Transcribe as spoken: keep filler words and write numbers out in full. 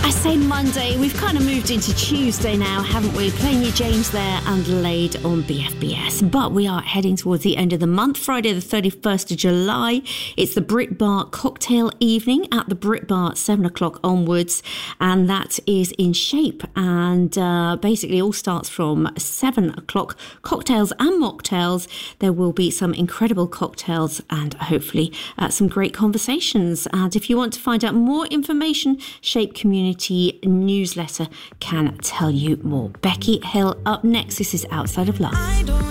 I say Monday, we've kind of moved into Tuesday now, haven't we? Playing you James there and Laid on B F B S. But we are heading towards the end of the month, Friday the thirty-first of July. It's the Brit Bar cocktail evening at the Brit Bar, seven o'clock onwards. And that is in Shape. And uh, basically all starts from seven o'clock. Cocktails and mocktails. There will be some incredible cocktails and hopefully uh, some great conversations. And if you want to find out more information, Shape Community newsletter can tell you more. Becky Hill up next. This is Outside of Love.